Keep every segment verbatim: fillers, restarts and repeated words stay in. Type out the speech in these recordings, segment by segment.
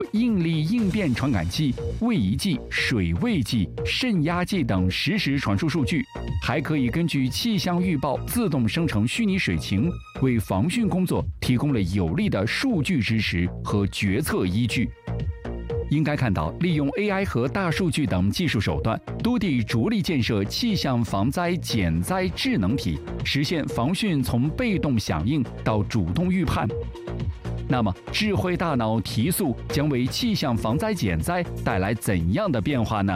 应力应变传感器、位移计、水位计、渗压计等实时传输数据，还可以根据气象预报自动生成虚拟水情，为防汛工作提供了有力的数据支持和决策依据。应该看到，利用 A I 和大数据等技术手段，多地着力建设气象防灾减灾智能体，实现防汛从被动响应到主动预判。那么，智慧大脑提速将为气象防灾减灾带来怎样的变化呢？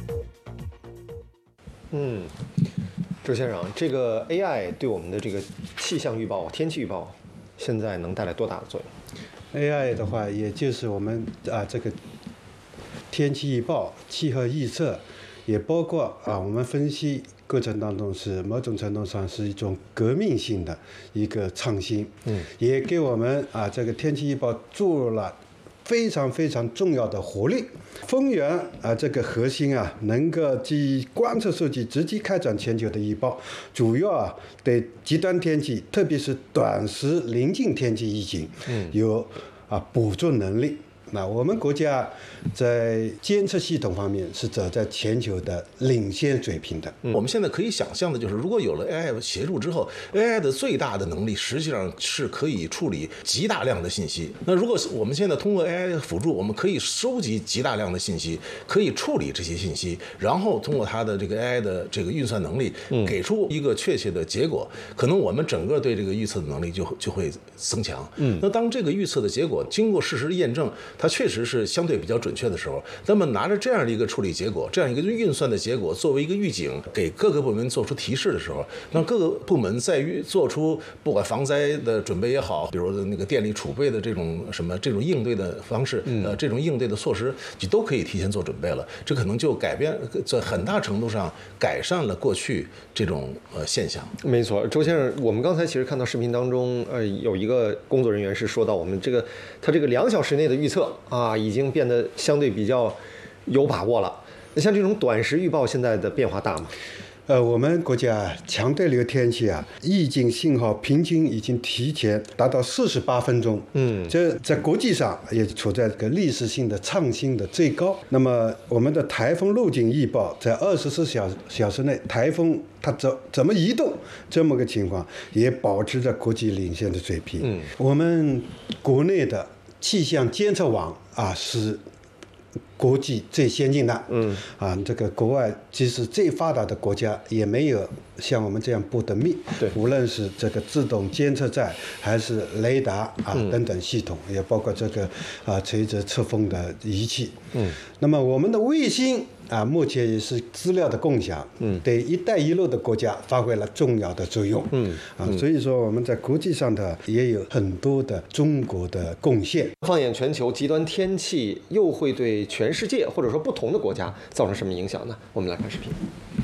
嗯，周先生，这个 A I 对我们的这个气象预报、天气预报，现在能带来多大的作用 ？A I 的话，也就是我们啊这个天气预报、气候预测，也包括啊我们分析过程当中是某种程度上是一种革命性的一个创新，嗯，也给我们啊这个天气预报注入了非常非常重要的活力。风源啊这个核心啊，能够基于观测数据直接开展全球的预报，主要啊对极端天气，特别是短时临近天气预警，嗯，有啊捕捉能力。那我们国家在监测系统方面是走在全球的领先水平的。 我们现在可以想象的就是，如果有了 A I 协助之后 ，A I 的最大的能力实际上是可以处理极大量的信息。那如果我们现在通过 A I 的辅助，我们可以收集极大量的信息，可以处理这些信息，然后通过它的这个 A I 的这个运算能力，给出一个确切的结果，可能我们整个对这个预测的能力就就会增强。嗯，那当这个预测的结果经过事实的验证，它确实是相对比较准确的时候，那么拿着这样的一个处理结果，这样一个运算的结果作为一个预警，给各个部门做出提示的时候，那各个部门在于做出不管防灾的准备也好，比如那个电力储备的这种什么这种应对的方式，呃，这种应对的措施，就都可以提前做准备了。这可能就改变，在很大程度上改善了过去这种呃现象。 没错，周先生，我们刚才其实看到视频当中，呃，有一个工作人员是说到，我们这个他这个两小时内的预测啊。啊，已经变得相对比较有把握了。那像这种短时预报，现在的变化大吗？ 呃，我们国家强对流天气啊，预警信号平均已经提前达到四十八分钟。嗯，这在国际上也处在这个历史性的创新的最高。那么，我们的台风路径预报在二十四小小时内，台风它怎怎么移动，这么个情况也保持着国际领先的水平。嗯，我们国内的气象监测网啊是国际最先进的，嗯，啊，这个国外即使最发达的国家也没有像我们这样布的密，对，无论是这个自动监测站还是雷达啊、嗯、等等系统，也包括这个啊垂直测风的仪器，嗯，那么我们的卫星啊，目前也是资料的共享，嗯，对“一带一路”的国家发挥了重要的作用，嗯，啊，所以说我们在国际上的也有很多的中国的贡献。 放眼全球，极端天气又会对全世界或者说不同的国家造成什么影响呢？我们来看视频。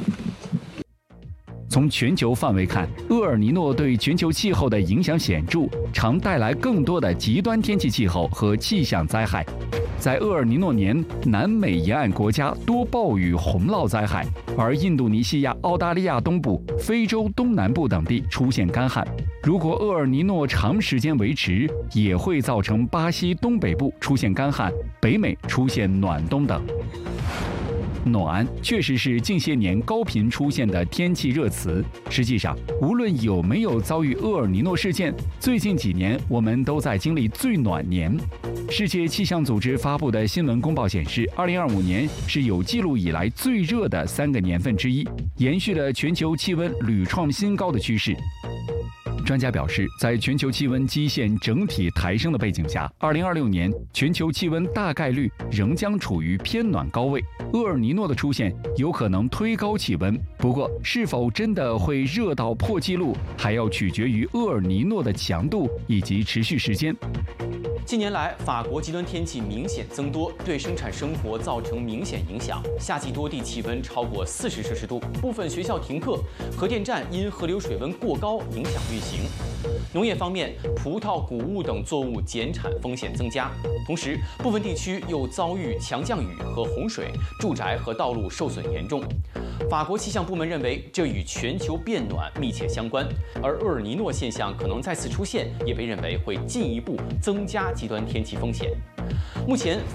从全球范围看，厄尔尼诺对全球气候的影响显著，常带来更多的极端天气气候和气象灾害。在厄尔尼诺年，南美沿岸国家多暴雨洪涝灾害，而印度尼西亚、澳大利亚东部、非洲东南部等地出现干旱。如果厄尔尼诺长时间维持，也会造成巴西东北部出现干旱，北美出现暖冬等。暖确实是近些年高频出现的天气热词。实际上，无论有没有遭遇厄尔尼诺事件，最近几年我们都在经历最暖年。世界气象组织发布的新闻公报显示，二零二五年是有记录以来最热的三个年份之一，延续了全球气温屡创新高的趋势。专家表示，在全球气温基线整体抬升的背景下，二零二六年全球气温大概率仍将处于偏暖高位。厄尔尼诺的出现有可能推高气温，不过是否真的会热到破纪录，还要取决于厄尔尼诺的强度以及持续时间。 近年来，法国极端天气明显增多，对生产生活造成明显影响。夏季多地气温超过四十摄氏度，部分学校停课，核电站因河流水温过高影响运行。农业方面，葡萄、谷物等作物减产风险增加，同时部分地区又遭遇强降雨和洪水，住宅和道路受损严重。法国气象部门认为，这与全球变暖密切相关，而厄尔尼诺现象可能再次出现，也被认为会进一步增加极端天气风险。 目前。